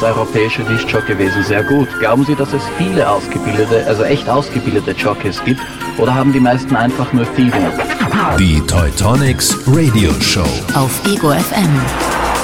das europäische Disc-Jockey-Wesen sehr gut. Glauben Sie, dass es viele ausgebildete, also echt ausgebildete Jockeys gibt? Oder haben die meisten einfach nur Feeling? Die Teutonics Radio Show auf Ego FM.